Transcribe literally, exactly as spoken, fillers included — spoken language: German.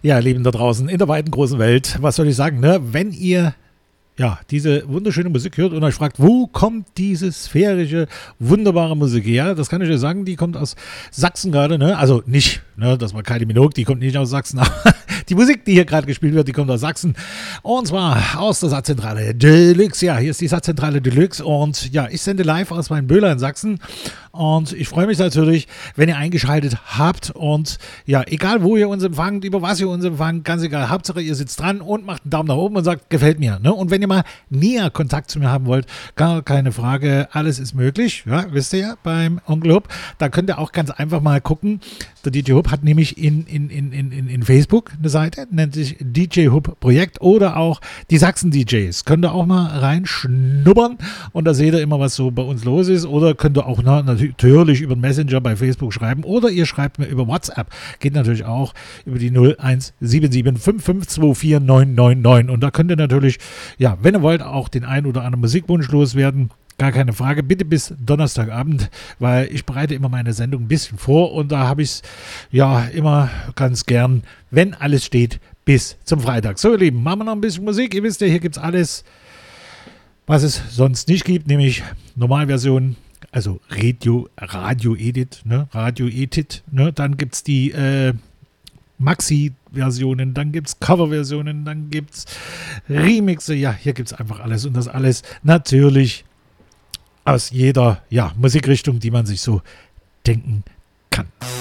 Ja, Lieben da draußen in der weiten großen Welt, was soll ich sagen, ne? Wenn ihr ja diese wunderschöne Musik hört und euch fragt, wo kommt diese sphärische, wunderbare Musik her? Das kann ich euch sagen, die kommt aus Sachsen gerade, ne? Also nicht, ne, das war Kylie Minogue, die kommt nicht aus Sachsen, aber die Musik, die hier gerade gespielt wird, die kommt aus Sachsen. Und zwar aus der Satzzentrale Deluxe. Ja, hier ist die Satzzentrale Deluxe und ja, ich sende live aus Weinböhler in Sachsen. Und ich freue mich natürlich, wenn ihr eingeschaltet habt und ja, egal wo ihr uns empfangt, über was ihr uns empfangt, ganz egal, Hauptsache ihr sitzt dran und macht einen Daumen nach oben und sagt, gefällt mir. Ne? Und wenn ihr mal näher Kontakt zu mir haben wollt, gar keine Frage, alles ist möglich, ja, wisst ihr ja, beim Onkel Hub. Da könnt ihr auch ganz einfach mal gucken. Der D J Hub hat nämlich in, in, in, in, in Facebook eine Seite, nennt sich D J Hub Projekt oder auch die Sachsen D Js. Könnt ihr auch mal reinschnuppern und da seht ihr immer, was so bei uns los ist. Oder könnt ihr auch na, natürlich über den Messenger bei Facebook schreiben oder ihr schreibt mir über WhatsApp. Geht natürlich auch über die null eins sieben sieben fünf fünf zwei vier neun neun neun. Und da könnt ihr natürlich, ja, wenn ihr wollt, auch den ein oder anderen Musikwunsch loswerden. Gar keine Frage, bitte bis Donnerstagabend, weil ich bereite immer meine Sendung ein bisschen vor und da habe ich es ja immer ganz gern, wenn alles steht, bis zum Freitag. So, ihr Lieben, machen wir noch ein bisschen Musik. Ihr wisst ja, hier gibt es alles, was es sonst nicht gibt, nämlich Normalversion, also Radio, Radio-Edit, ne? Radio-Edit, ne? Dann gibt es die äh, Maxi-Versionen, dann gibt es Cover-Versionen, dann gibt es Remixe, ja, hier gibt es einfach alles und das alles natürlich aus jeder ja, Musikrichtung, die man sich so denken kann.